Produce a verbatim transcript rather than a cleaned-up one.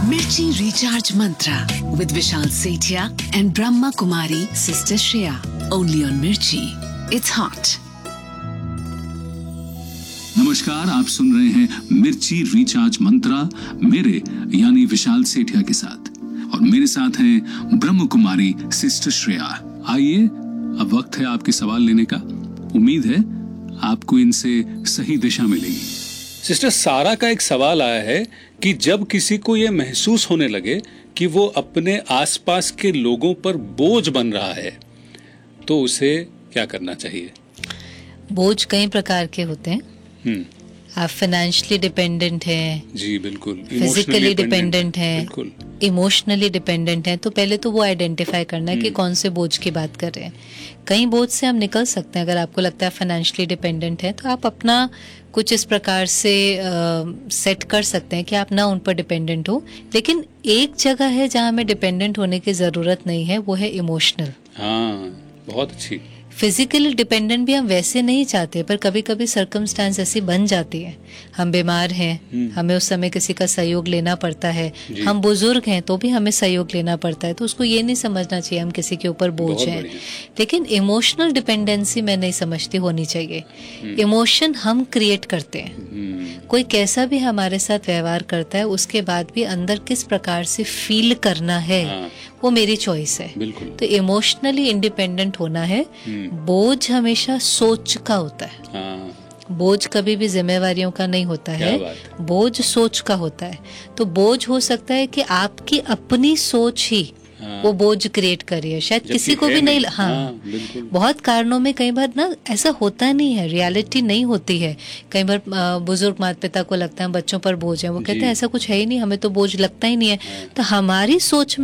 Mirchi Recharge Mantra with Vishal Sethia and Brahma Kumari Sister Shreya. Only on Mirchi. It's hot. नमस्कार, आप सुन रहे हैं मिर्ची recharge मंत्रा मेरे यानी विशाल सेठिया के साथ, और मेरे साथ हैं ब्रह्म कुमारी सिस्टर श्रेया। आइए, अब वक्त है आपके सवाल लेने का। उम्मीद है आपको इनसे सही दिशा मिलेगी। सिस्टर, सारा का एक सवाल आया है कि जब किसी को यह महसूस होने लगे कि वो अपने आसपास के लोगों पर बोझ बन रहा है, तो उसे क्या करना चाहिए? बोझ कई प्रकार के होते हैं। हम्म आप फाइनेंशियली डिपेंडेंट हैं, जी बिल्कुल, फिजिकली डिपेंडेंट हैं, बिल्कुल, इमोशनली डिपेंडेंट हैं। तो पहले तो वो आइडेंटिफाई करना है कि कौन से बोझ की बात कर रहे हैं। कई बोझ से हम निकल सकते हैं। अगर आपको लगता है फाइनेंशियली डिपेंडेंट है, तो आप अपना कुछ इस प्रकार से सेट कर सकते हैं कि आप ना उन पर डिपेंडेंट हो। लेकिन एक जगह है जहाँ हमें डिपेंडेंट होने की ज़रूरत नहीं है, वो है इमोशनल। हाँ, बहुत अच्छी। फिजिकली डिपेंडेंट भी हम वैसे नहीं चाहते, पर कभी कभी सर्कमस्टांस ऐसी बन जाती है। हम बीमार हैं, हमें उस समय किसी का सहयोग लेना पड़ता है। हम बुजुर्ग हैं तो भी हमें सहयोग लेना पड़ता है। तो उसको ये नहीं समझना चाहिए हम किसी के ऊपर बोझ हैं। लेकिन इमोशनल डिपेंडेंसी मैं नहीं समझती होनी चाहिए। इमोशन हम क्रिएट करते हैं। कोई कैसा भी हमारे साथ व्यवहार करता है, उसके बाद भी अंदर किस प्रकार से फील करना है, वो मेरी चॉइस है। तो इमोशनली इंडिपेंडेंट होना है। बोझ हमेशा सोच का होता है। हाँ। बोझ कभी भी जिम्मेवारियों का नहीं होता है, बोझ सोच का होता है। तो बोझ हो सकता है कि आपकी अपनी सोच ही हाँ। वो बोझ क्रिएट करी है, शायद किसी को भी नहीं। हाँ, हाँ बहुत कारणों में कई बार ना ऐसा होता नहीं है, रियलिटी नहीं होती है। कई बार बुजुर्ग माता पिता को लगता है बच्चों पर बोझ है, वो कहते हैं ऐसा कुछ है ही नहीं, हमें तो बोझ लगता ही नहीं है। हाँ। तो हमारी सोच